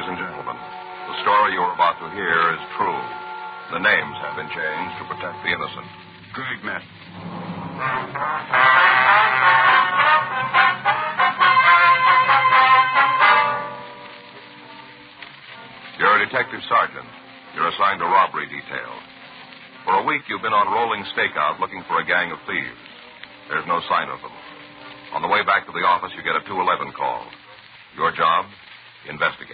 and gentlemen, the story you are about to hear is true. The names have been changed to protect the innocent. Dragnet. You're a detective sergeant. You're assigned to robbery detail. For a week, you've been on rolling stakeout looking for a gang of thieves. There's no sign of them. On the way back to the office, you get a 211 call. Your job? Investigate.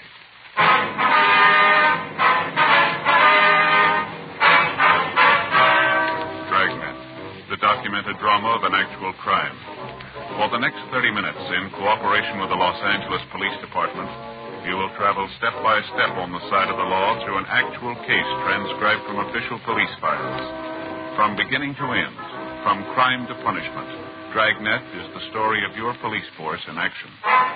Dragnet, the documented drama of an actual crime. For the next 30 minutes, in cooperation with the Los Angeles Police Department, you will travel step by step on the side of the law through an actual case transcribed from official police files. From beginning to end, from crime to punishment, Dragnet is the story of your police force in action.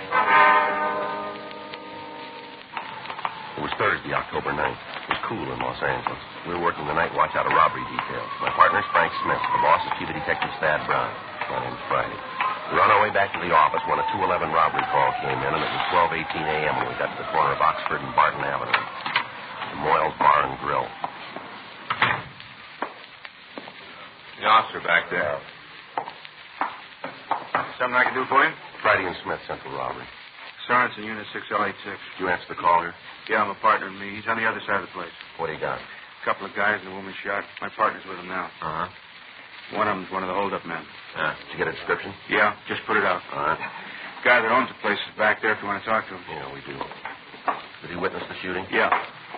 It was Thursday, October 9th. It was cool in Los Angeles. We were working the night watch out of robbery detail. My partner's Frank Smith. The boss is Chief of Detectives Thad Brown. My name's Friday. We were on our way back to the office when a 211 robbery call came in, and it was 12:18 a.m. when we got to the corner of Oxford and Barton Avenue. The Moyles Bar and Grill. The officer back there. Something I can do for you? Friday and Smith, Central Robbery. Sorensen, Unit 6L86. Did you answer the call here? Yeah, I'm a partner in me. He's on the other side of the place. What do you got? A couple of guys and a woman shot. My partner's with him now. Uh-huh. One of them's one of the hold-up men. Did you get a description? Yeah, just put it out. All right. The guy that owns the place is back there if you want to talk to him. Yeah, we do. Did he witness the shooting? Yeah.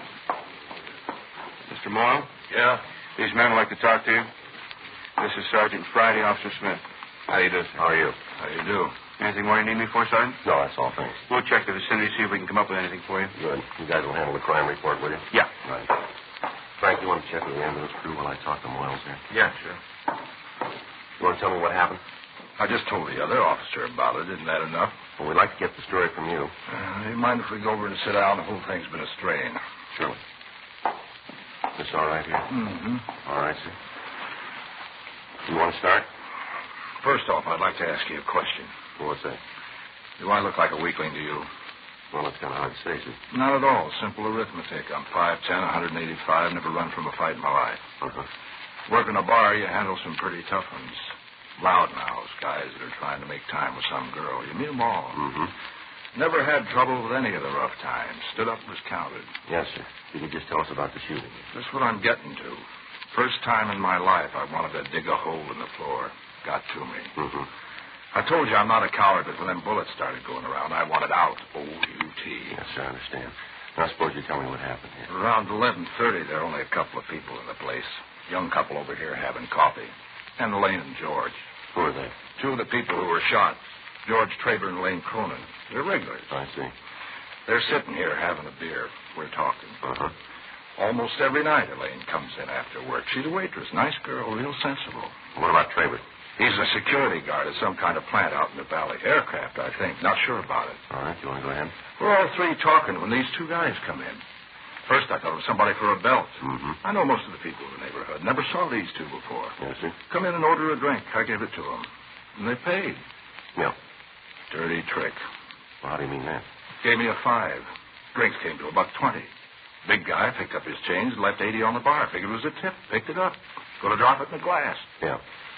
Mr. Moyle? Yeah? These men would like to talk to you. This is Sergeant Friday, Officer Smith. How do you do, sir? How are you? How do you do? Anything more you need me for, Sergeant? No, that's all, thanks. We'll check the vicinity, see if we can come up with anything for you. Good. You guys will handle the crime report, will you? Yeah. Right. Frank, you want to check with the ambulance crew while I talk to Moyles here? Yeah, sure. You want to tell me what happened? I just told the other officer about it. Isn't that enough? Well, we'd like to get the story from you. Do you mind if we go over and sit down? The whole thing's been a strain. Surely. This all right here? Mm-hmm. All right, sir. You want to start? First off, I'd like to ask you a question. Well, what's that? Do I look like a weakling to you? Well, it's kind of hard to say, sir. Not at all. Simple arithmetic. I'm 5'10", 185, never run from a fight in my life. Uh-huh. Work in a bar, you handle some pretty tough ones. Loudmouths, guys that are trying to make time with some girl. You meet them all. Mm-hmm. Never had trouble with any of the rough times. Stood up and was counted. Yes, sir. You could just tell us about the shooting. That's what I'm getting to. First time in my life I wanted to dig a hole in the floor. Got to me. Mm-hmm. I told you I'm not a coward, but when them bullets started going around, I wanted out. O-U-T. Yes, sir, I understand. Now, suppose you tell me what happened here. Around 11:30, there were only a couple of people in the place. Young couple over here having coffee. And Lane and George. Who are they? Two of the people who were shot. George Traber and Lane Cronin. They're regulars. I see. They're sitting here having a beer. We're talking. Uh-huh. Almost every night Elaine comes in after work. She's a waitress. Nice girl, real sensible. What about Traber? He's a security guard at some kind of plant out in the valley. Aircraft, I think. Not sure about it. All right, you want to go ahead? We're all three talking when these two guys come in. First, I thought it was somebody for a belt. Mm-hmm. I know most of the people in the neighborhood. Never saw these two before. Yes, sir. Come in and order a drink. I gave it to them. And they paid. Yeah. Dirty trick. Well, how do you mean that? Gave me a 5. Drinks came to $1.20. Big guy picked up his change, left 80 on the bar. Figured it was a tip. Picked it up. Going to drop it in the glass. Yeah.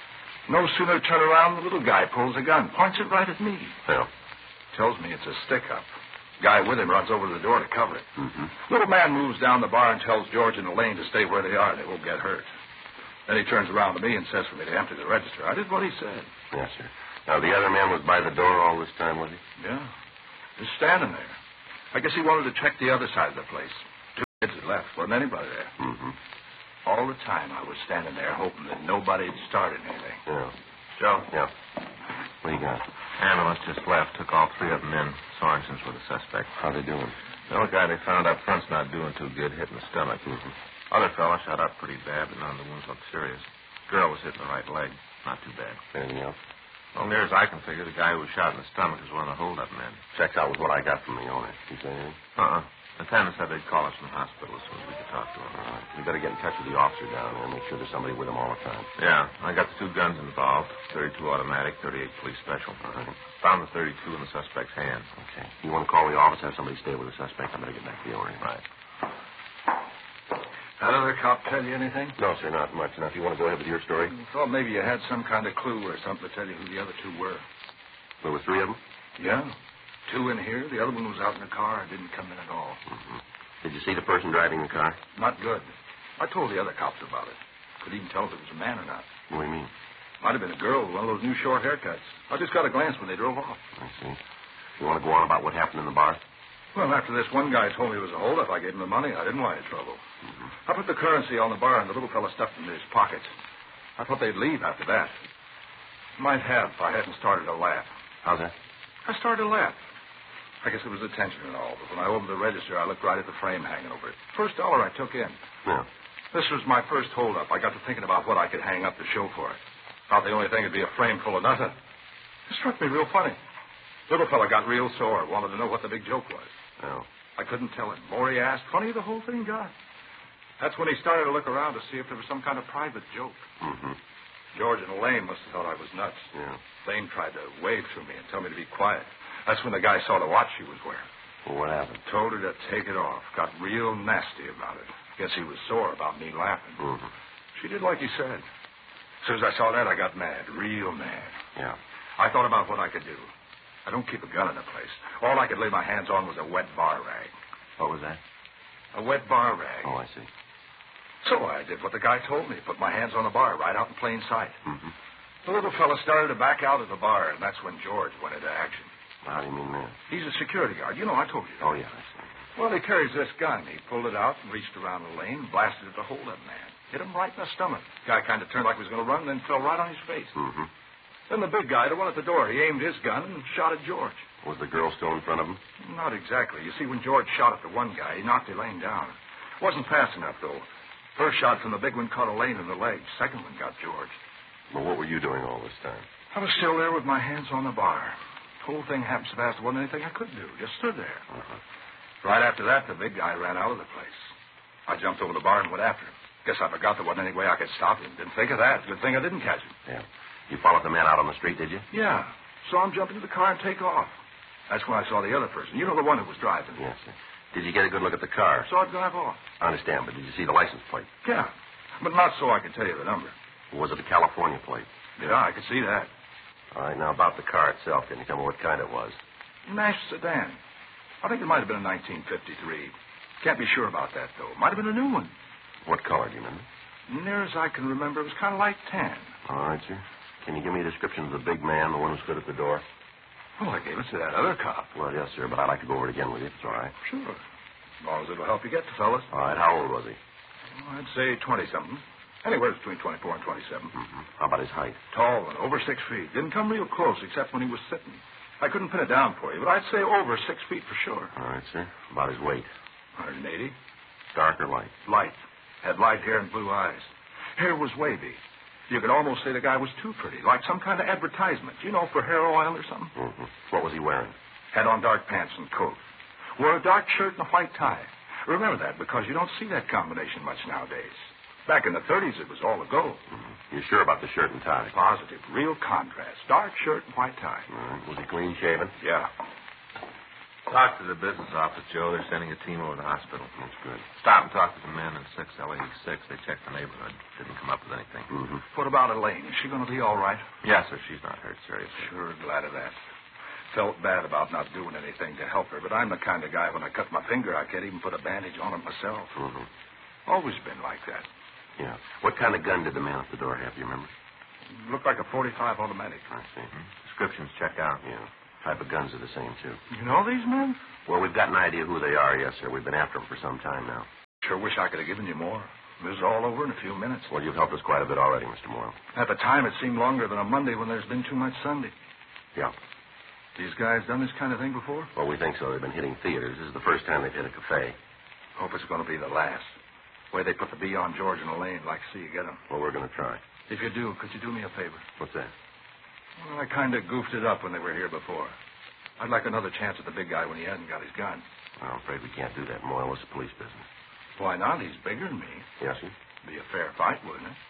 No sooner turn around, the little guy pulls a gun. Points it right at me. Yeah. Tells me it's a stick-up. Guy with him runs over to the door to cover it. Mm-hmm. Little man moves down the bar and tells George and Elaine to stay where they are. They won't get hurt. Then he turns around to me and says for me to empty the register. I did what he said. Yes, sir. Now, the other man was by the door all this time, was he? Yeah. Just standing there. I guess he wanted to check the other side of the place. 2 kids had left. Wasn't anybody there. Mm-hmm. All the time I was standing there hoping that nobody had started anything. Yeah. Joe? Yeah. What do you got? Ambulance just left. Took all 3 of them in. Sorensen's were the suspect. How they doing? The other guy they found up front's not doing too good, hit in the stomach. Mm-hmm. Other fella shot up pretty bad, but none of the wounds looked serious. Girl was hit in the right leg. Not too bad. Anything else? Well, near as I can figure, the guy who was shot in the stomach is one of the hold-up men. Checks out with what I got from the owner. You say anything? Uh-uh. Lieutenant said they'd call us from the hospital as soon as we could talk to him. All right. We better get in touch with the officer down there and make sure there's somebody with him all the time. Yeah, I got the 2 guns involved, 32 automatic, 38 police special. All right. Found the 32 in the suspect's hand. Okay. You want to call the office, have somebody stay with the suspect? I better get back to the area. Right. That other cop tell you anything? No, sir, not much. Now, if you want to go ahead with your story. I thought maybe you had some kind of clue or something to tell you who the other 2 were. There were 3 of them? Yeah. 2 in here. The other one was out in the car and didn't come in at all. Mm-hmm. Did you see the person driving the car? Not good. I told the other cops about it. Couldn't even tell if it was a man or not. What do you mean? Might have been a girl with one of those new short haircuts. I just got a glance when they drove off. I see. You want to go on about what happened in the bar? Well, after this one guy told me it was a holdup, I gave him the money. I didn't want any trouble. Mm-hmm. I put the currency on the bar, and the little fella stuffed it in his pockets. I thought they'd leave after that. Might have if I hadn't started to laugh. How's that? I started to laugh. I guess it was the tension and all, but when I opened the register, I looked right at the frame hanging over it. $1 I took in. Yeah. This was my first holdup. I got to thinking about what I could hang up to show for it. Thought the only thing would be a frame full of nothing. It struck me real funny. Little fella got real sore, wanted to know what the big joke was. Oh. I couldn't tell him. More he asked, funnier the whole thing got. That's when he started to look around to see if there was some kind of private joke. Mm-hmm. George and Elaine must have thought I was nuts. Yeah. Elaine tried to wave to me and tell me to be quiet. That's when the guy saw the watch she was wearing. Well, what happened? Told her to take it off. Got real nasty about it. Guess he was sore about me laughing. Mm-hmm. She did like he said. As soon as I saw that, I got mad. Real mad. Yeah. I thought about what I could do. I don't keep a gun in the place. All I could lay my hands on was a wet bar rag. What was that? A wet bar rag. Oh, I see. So I did what the guy told me. Put my hands on the bar right out in plain sight. Mm-hmm. The little fella started to back out of the bar, and that's when George went into action. How do you mean that? He's a security guard. You know, I told you that. Oh, yeah, I see. Well, he carries this gun. He pulled it out and reached around the lane and blasted at the hold-up man. Hit him right in the stomach. Guy kind of turned like he was going to run, then fell right on his face. Mm-hmm. Then the big guy, the one at the door, he aimed his gun and shot at George. Was the girl still in front of him? Not exactly. You see, when George shot at the one guy, he knocked Elaine down. Wasn't fast enough, though. First shot from the big one caught Elaine in the leg. Second one got George. Well, what were you doing all this time? I was still there with my hands on the bar. The whole thing happened so fast there wasn't anything I could do. Just stood there. Uh-huh. Right after that, the big guy ran out of the place. I jumped over the bar and went after him. Guess I forgot there wasn't any way I could stop him. Didn't think of that. Good thing I didn't catch him. Yeah. You followed the man out on the street, did you? Yeah. Saw him jump into the car and take off. That's when I saw the other person. You know, the one who was driving. Yes, sir. Did you get a good look at the car? Saw it drive off. I understand, but did you see the license plate? Yeah. But not so I could tell you the number. Was it a California plate? Yeah, I could see that. All right, now about the car itself. Can you tell me what kind it was? Nash sedan. I think it might have been a 1953. Can't be sure about that, though. Might have been a new one. What color, do you remember? Near as I can remember, it was kind of light tan. All right, sir. Can you give me a description of the big man, the one who stood at the door? Well, I gave it to that other cop. Well, yes, sir, but I'd like to go over it again with you, if it's all right. Sure. As long as it'll help you get the fellas. All right, how old was he? Well, I'd say 20-something. Anywhere between 24 and 27. Mm-hmm. How about his height? Tall and over 6 feet. Didn't come real close except when he was sitting. I couldn't pin it down for you, but I'd say over 6 feet for sure. All right, sir. About his weight? 180. Dark or light? Light. Had light hair and blue eyes. Hair was wavy. You could almost say the guy was too pretty, like some kind of advertisement, you know, for hair oil or something. Mm-hmm. What was he wearing? Had on dark pants and coat. Wore a dark shirt and a white tie. Remember that, because you don't see that combination much nowadays. Back in the 30s, it was all a go. Mm-hmm. You sure about the shirt and tie? Positive. Real contrast. Dark shirt and white tie. All right. Was he clean shaven? Yeah. Talk to the business office, Joe. They're sending a team over to the hospital. That's good. Stop and talk to the men in 6L86. They checked the neighborhood. Didn't come up with anything. Mm-hmm. What about Elaine? Is she going to be all right? Yes, sir. She's not hurt seriously. Sure, glad of that. Felt bad about not doing anything to help her, but I'm the kind of guy when I cut my finger, I can't even put a bandage on it myself. Mm-hmm. Always been like that. Yeah. What kind of gun did the man at the door have, do you remember? Looked like a .45 automatic. I see. Descriptions check out. Yeah. Type of guns are the same, too. You know these men? Well, we've got an idea who they are, yes, sir. We've been after them for some time now. Sure wish I could have given you more. This is all over in a few minutes. Well, you've helped us quite a bit already, Mr. Morrow. At the time, it seemed longer than a Monday when there's been too much Sunday. Yeah. These guys done this kind of thing before? Well, we think so. They've been hitting theaters. This is the first time they've hit a cafe. Hope it's going to be the last. Way they put the B on George and Elaine, like to see you get them. Well, we're going to try. If you do, could you do me a favor? What's that? Well, I kind of goofed it up when they were here before. I'd like another chance at the big guy when he hasn't got his gun. I'm afraid we can't do that, Moyle. It's police business. Why not? He's bigger than me. Yes, sir? Be a fair fight, wouldn't it?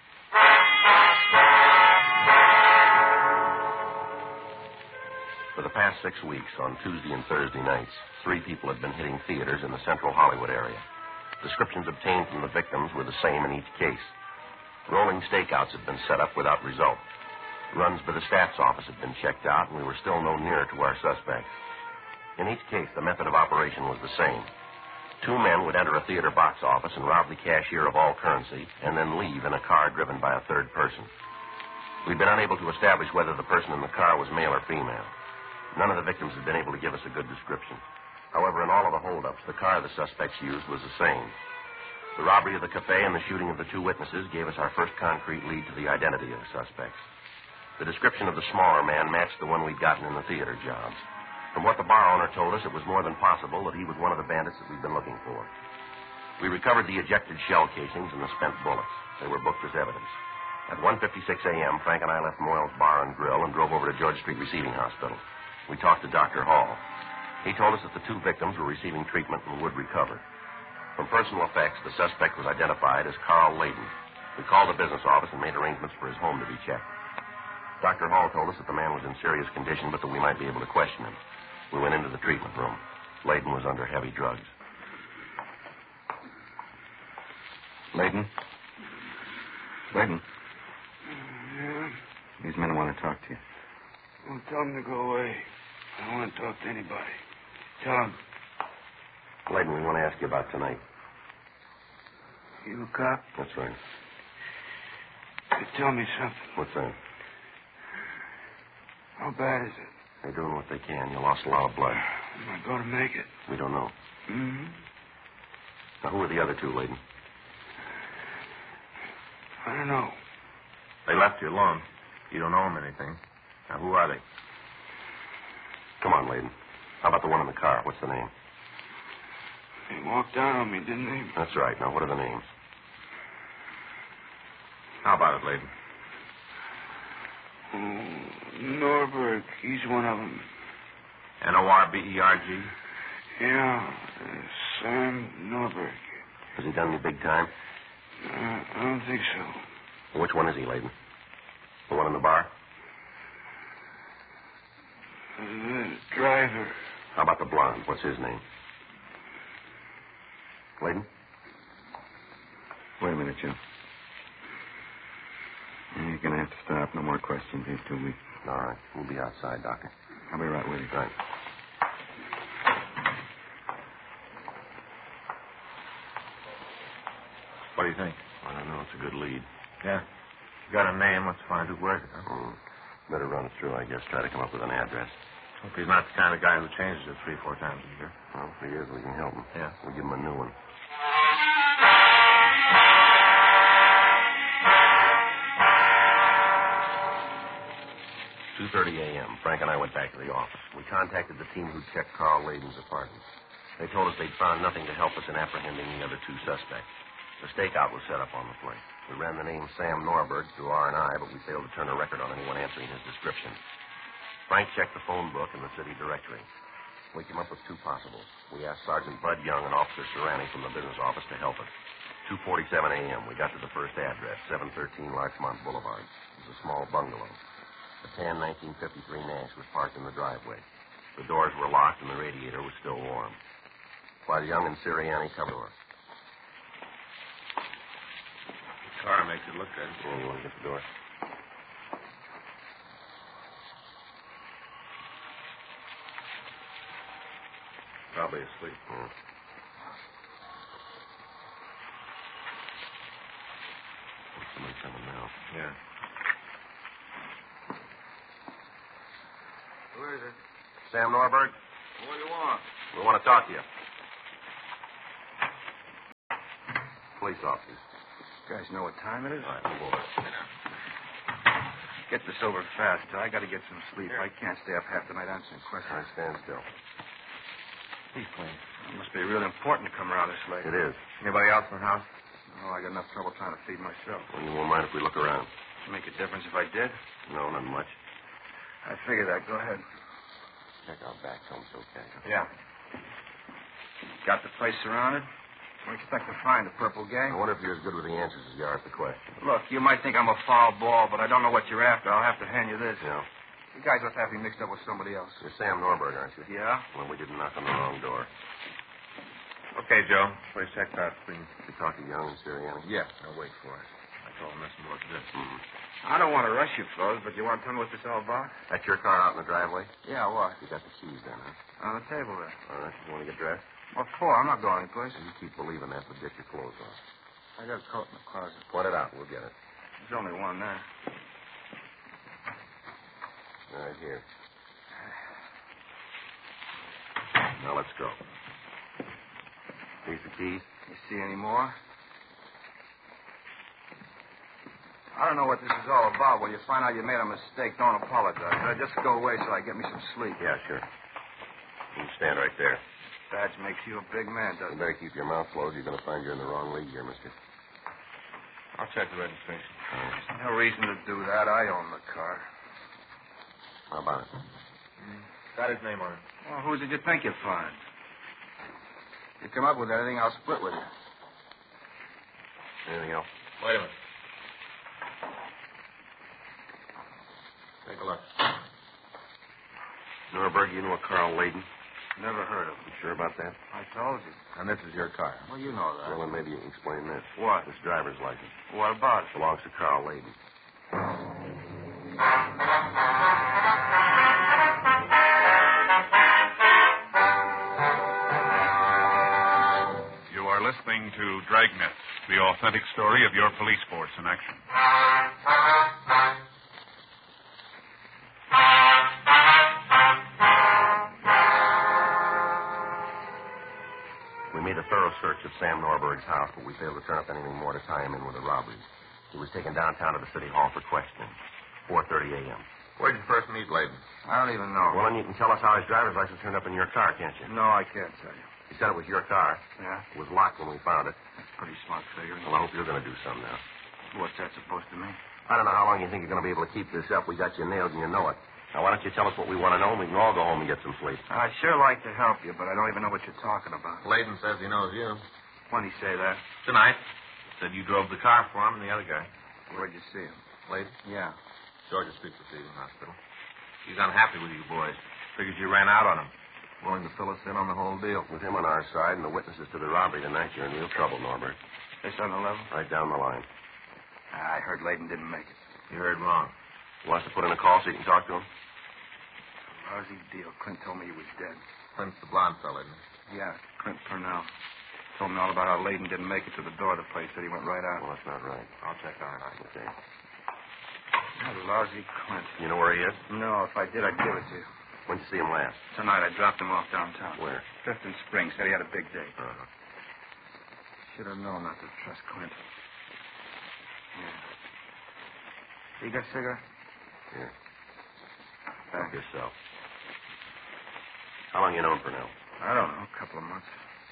For the past 6 weeks, on Tuesday and Thursday nights, 3 people had been hitting theaters in the central Hollywood area. Descriptions obtained from the victims were the same in each case. Rolling stakeouts had been set up without result. Runs by the staff's office had been checked out, and we were still no nearer to our suspects. In each case, the method of operation was the same. 2 men would enter a theater box office and rob the cashier of all currency, and then leave in a car driven by a third person. We'd been unable to establish whether the person in the car was male or female. None of the victims had been able to give us a good description. However, in all of the holdups, the car the suspects used was the same. The robbery of the cafe and the shooting of the 2 witnesses gave us our first concrete lead to the identity of the suspects. The description of the smaller man matched the one we'd gotten in the theater jobs. From what the bar owner told us, it was more than possible that he was one of the bandits that we'd been looking for. We recovered the ejected shell casings and the spent bullets. They were booked as evidence. At 1:56 a.m., Frank and I left Moyle's Bar and Grill and drove over to George Street Receiving Hospital. We talked to Dr. Hall. He told us that the 2 victims were receiving treatment and would recover. From personal effects, the suspect was identified as Carl Layden. We called the business office and made arrangements for his home to be checked. Dr. Hall told us that the man was in serious condition, but that we might be able to question him. We went into the treatment room. Layden was under heavy drugs. Layden? Layden? Yeah? These men want to talk to you. Well, tell them to go away. I don't want to talk to anybody. Tell them. Layden, we want to ask you about tonight. You a cop? That's right. You tell me something. What's that? How bad is it? They're doing what they can. You lost a lot of blood. Am I going to make it? We don't know. Mm-hmm. Now, who are the other 2, Layden? I don't know. They left you alone. You don't owe them anything. Now, who are they? Come on, Layden. How about the one in the car? What's the name? They walked out on me, didn't they? That's right. Now, what are the names? How about it, Layden? Norberg. He's one of them. Norberg? Yeah. Sam Norberg. Has he done any big time? I don't think so. Which one is he, Layden? The one in the bar? The driver. How about the blonde? What's his name? Layden? Wait a minute, Joe. You're going to have to stop. No more questions these 2 weeks. All right. We'll be outside, Doctor. I'll be right with you. Right. What do you think? I don't know. It's a good lead. Yeah. You got a name. Let's find who wears it, huh? Better run it through, I guess. Try to come up with an address. Hope he's not the kind of guy who changes it 3-4 times a year. Well, if he is, we can help him. Yeah. We'll give him a new one. 2:30 a.m. Frank and I went back to the office. We contacted the team who checked Carl Layden's apartment. They told us they'd found nothing to help us in apprehending the other 2 suspects. The stakeout was set up on the place. We ran the name Sam Norberg through R&I, but we failed to turn a record on anyone answering his description. Frank checked the phone book and the city directory. We came up with 2 possibles. We asked Sergeant Bud Young and Officer Serrani from the business office to help us. 2:47 a.m. We got to the first address, 713 Larchmont Boulevard. It was a small bungalow. A tan 1953 Nash was parked in the driveway. The doors were locked and the radiator was still warm. While Young and Sirianni covered the door. The car makes it look good. Oh, you want to get the door? Probably asleep. Somebody coming now. Yeah. Who is it? Sam Norberg? What do you want? We want to talk to you. Police officers. You guys know what time it is? All right, move over. Get this over fast. I got to get some sleep. I can't stay up half the night answering All right, questions. stand still. Please, please. It must be really important to come around this late. It is. Anybody else in the house? Oh, I got enough trouble trying to feed myself. Well, you won't mind if we look around? Make a difference if I did? No, not much. I figured that. Go ahead. Check out back. Tell him it's okay. Yeah. Got the place surrounded? We expect to find the purple gang. I wonder if you're as good with the answers as you are at the question. Look, you might think I'm a foul ball, but I don't know what you're after. I'll have to hand you this. Yeah. You guys must have me mixed up with somebody else. You're Sam Norberg, aren't you? Yeah? Well, we didn't knock on the wrong door. Okay, Joe. Place checked out, please. You talk to Young and Sirianni? Yeah, I'll wait for it. I told him this and look at this. Mm-hmm. I don't want to rush you, fellas, but you want to tell me what this all about? That's your car out in the driveway? Yeah, what? You got the keys then, huh? On the table there. All right. You want to get dressed? What for? I'm not going anyplace. You keep believing that, but get your clothes on. I got a coat in the closet. Point it out. We'll get it. There's only one there. Right here. Now let's go. These the keys? You see any more? I don't know what this is all about. When you find out you made a mistake, don't apologize. Just go away so I get me some sleep. Yeah, sure. You can stand right there. Badge makes you a big man, You doesn't it? better keep your mouth closed. You're going to find you're in the wrong league here, mister. I'll check the registration. No reason to do that. I own the car. How about it? Got his name on it. Well, who did you think you'd find? You come up with anything, I'll split with you. Anything else? Wait a minute. Take a look. Norberg, you know a Carl Layden? Never heard of him. You sure about that? I told you. And this is your car. Well, you know that. Well, then maybe you can explain this. What? This driver's license What about it? belongs to Carl Layden. You are listening to Dragnet, the authentic story of your police force in action. We made a thorough search of Sam Norberg's house, but we failed to turn up anything more to tie him in with the robbery. He was taken downtown to the city hall for questioning. 4:30 a.m. Where'd you first meet Layden? I don't even know. Well, then you can tell us how his driver's license turned up in your car, can't you? No, I can't tell you. You said it was your car. Yeah? It was locked when we found it. That's pretty smart figuring. Well, I hope you're going to do something now. What's that supposed to mean? I don't know how long you think you're going to be able to keep this up. We got you nailed and you know it. Now, why don't you tell us what we want to know and we can all go home and get some sleep. I'd sure like to help you, but I don't even know what you're talking about. Layden says he knows you. When'd he say that? Tonight. Said you drove the car for him and the other guy. Where'd you see him? Layden? Yeah. Georgia Street Receiving Hospital. He's unhappy with you boys. Figures you ran out on him. Willing to fill us in on the whole deal. With him on our side and the witnesses to the robbery tonight, you're in real trouble, Norbert. This on the level? Right down the line. I heard Layden didn't make it. You heard wrong. You want us to put in a call so you can talk to him? Lousy deal. Clint told me he was dead. Clint's the blonde fella, isn't he? Yeah, Clint Purnell. Told me all about how Layden didn't make it to the door of the place. Said he went right out. Well, that's not right. I'll check on it. Okay. That lousy Clint. You know where he is? No, if I did, I'd give it to you. When'd you see him last? Tonight, I dropped him off downtown. Where? Fifth and Spring. Said he had a big day. Uh-huh. Should have known not to trust Clint. Yeah. You got a cigarette? Here. Thanks. Help yourself. How long you known Purnell? I don't know. A couple of months.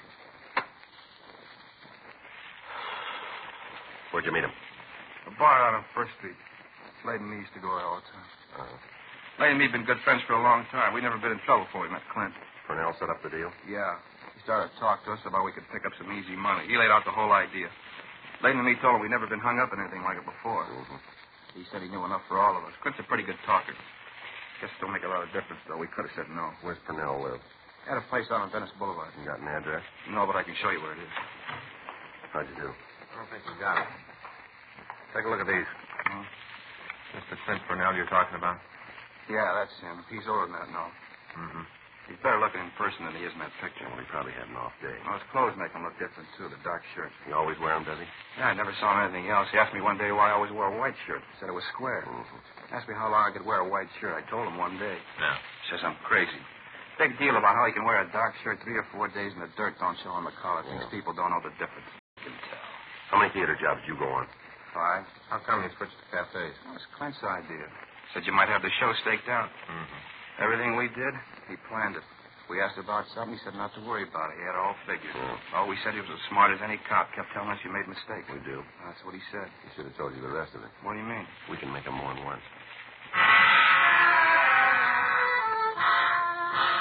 Where'd you meet him? A bar out on First Street. Layden and me used to go there all the time. Uh-huh. Layden and me have been good friends for a long time. We never been in trouble before we met Clint. Purnell set up the deal? Yeah. He started to talk to us about we could pick up some easy money. He laid out the whole idea. Layden and me told him we'd never been hung up in anything like it before. Mm-hmm. He said he knew enough for all of us. Clint's a pretty good talker. Guess it don't make a lot of difference, though. We could have said no. Where's Purnell live? He had a place out on Venice Boulevard. You got an address? No, but I can show you where it is. How'd you do? I don't think we got it. Take a look at these. Huh? Mr. Clint Purnell you're talking about? Yeah, that's him. He's older than that, no. Mm-hmm. He's better looking in person than he is in that picture. Well, he probably had an off day. Well, his clothes make him look different, too. The dark shirt. He always wear them, does he? Yeah, I never saw him anything else. He asked me one day why I always wore a white shirt. Said it was square. Mm-hmm. Asked me how long I could wear a white shirt. I told him one day. Yeah. Says I'm crazy. Big deal about how he can wear a dark shirt 3 or 4 days and the dirt don't show on the collar. Thinks people don't know the difference. You can tell. How many theater jobs did you go on? 5. How come you switched to cafes? That was Clint's idea. Said you might have the show staked out. Mm-hmm. Everything we did, he planned it. We asked about something, he said not to worry about it. He had it all figured. Oh, we said he was as smart as any cop. Kept telling us you made mistakes. We do. That's what he said. He should have told you the rest of it. What do you mean? We can make him more than once.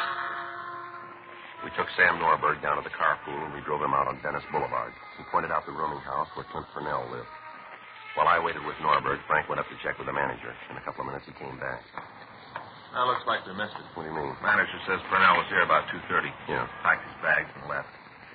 We took Sam Norberg down to the carpool, and we drove him out on Dennis Boulevard. He pointed out the rooming house where Clint Purnell lived. While I waited with Norberg, Frank went up to check with the manager. In a couple of minutes, he came back. Now, looks like we missed it. What do you mean? Manager says Purnell was here about 2:30. Yeah. Packed his bags and left.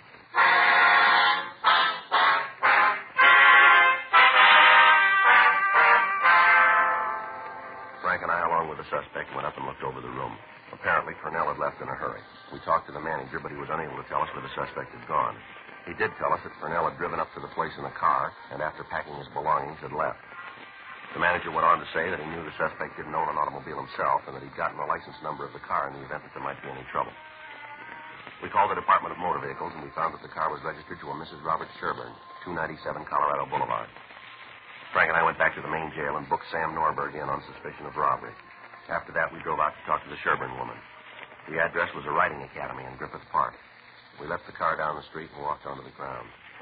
Frank and I, along with the suspect, went up and looked over the room. Apparently, Purnell had left in a hurry. We talked to the manager, but he was unable to tell us where the suspect had gone. He did tell us that Purnell had driven up to the place in the car and, after packing his belongings, had left. The manager went on to say that he knew the suspect didn't own an automobile himself and that he'd gotten the license number of the car in the event that there might be any trouble. We called the Department of Motor Vehicles, and we found that the car was registered to a Mrs. Robert Sherburne, 297 Colorado Boulevard. Frank and I went back to the main jail and booked Sam Norberg in on suspicion of robbery. After that, we drove out to talk to the Sherburne woman. The address was a riding academy in Griffith Park. We left the car down the street and walked onto the ground.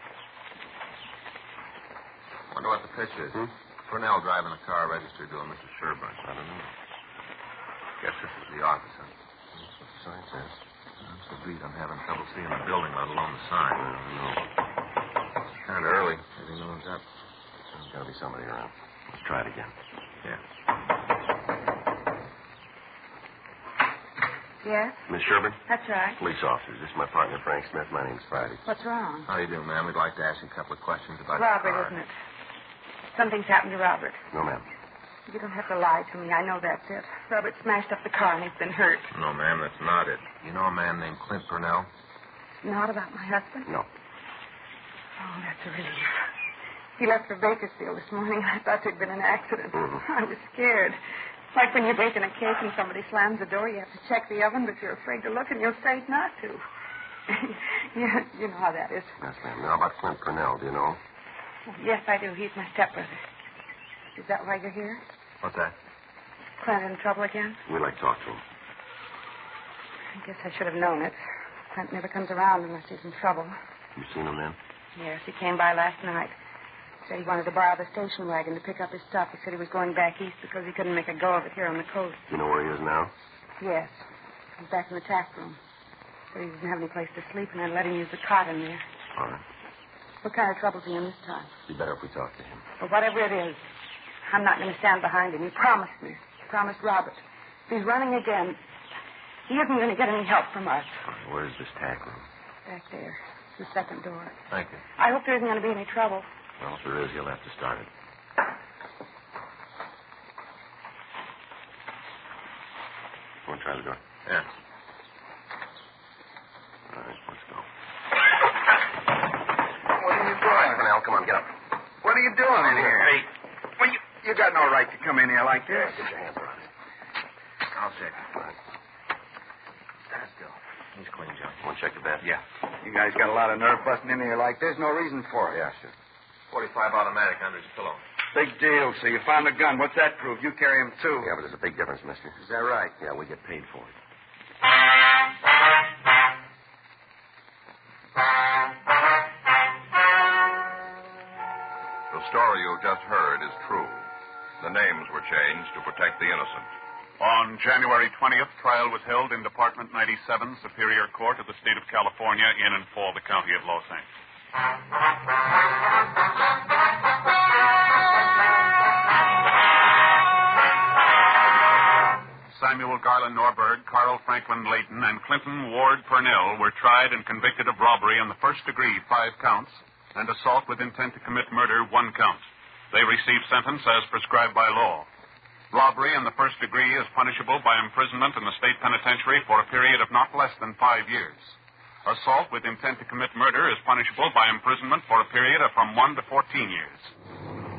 Wonder what the pitch is. Purnell driving a car registered to a Mrs. Sherburne. I don't know. Guess this is the office, huh? That's what the sign says. I'm so beat I'm having trouble seeing the building, let alone the sign. I don't know. It's kind of early. Maybe no one's up. There's got to be somebody around. Let's try it again. Yeah. Yes? Miss Sherburne? That's right. Police officers. This is my partner, Frank Smith. My name's Friday. What's wrong? How do you do, ma'am? We'd like to ask you a couple of questions about Robert, your car. isn't it? Something's happened to Robert. No, ma'am. You don't have to lie to me. I know that's it. Robert smashed up the car and he's been hurt. No, ma'am, that's not it. You know a man named Clint Purnell? Not about my husband? No. Oh, that's a relief. He left for Bakersfield this morning. I thought there'd been an accident. I was scared. Like when you're baking a cake and somebody slams the door, you have to check the oven, but you're afraid to look and you'll say not to. Yeah, you know how that is. Yes, ma'am. Now, about Clint Purnell, do you know? Yes, I do. He's my stepbrother. Is that why you're here? What's that? Clint in trouble again? We'd like to talk to him. I guess I should have known it. Clint never comes around unless he's in trouble. You seen him then? Yes, he came by last night. Said he wanted to borrow the station wagon to pick up his stuff. He said he was going back east because he couldn't make a go of it here on the coast. You know where he is now? Yes. He's back in the tack room. Said he didn't have any place to sleep, and I'd let him use the cot in there. All right. What kind of trouble's he in this time? Be better if we talk to him. But whatever it is, I'm not going to stand behind him. He promised me. He promised Robert. If he's running again, he isn't going to get any help from us. Where's this tack room? Back there. The second door. Thank you. I hope there isn't going to be any trouble. Well, if there is, he'll have to start it. Want to try the door? Yeah. All right, let's go. What are you doing? Purnell, come on, get up. What are you doing in here? Hey. Well, you got no right to come in here like this. Get your hands around it. I'll check. All right. Let's go. He's clean, John. Want to check the bed? Yeah. You guys got a lot of nerve busting in here like this. No reason for it. Yeah, sure. 45 automatic under his pillow. Big deal. So you found a gun. What's that prove? You carry him, too. Yeah, but there's a big difference, mister. Is that right? Yeah, we get paid for it. The story you just heard is true. The names were changed to protect the innocent. On January 20th, trial was held in Department 97, Superior Court of the State of California, in and for the County of Los Angeles. Samuel Garland Norberg, Carl Franklin Layton, and Clinton Ward Purnell were tried and convicted of robbery in the first degree, 5 counts, and assault with intent to commit murder, 1 count. They received sentence as prescribed by law. Robbery in the first degree is punishable by imprisonment in the state penitentiary for a period of not less than 5 years. Assault with intent to commit murder is punishable by imprisonment for a period of from 1 to 14 years.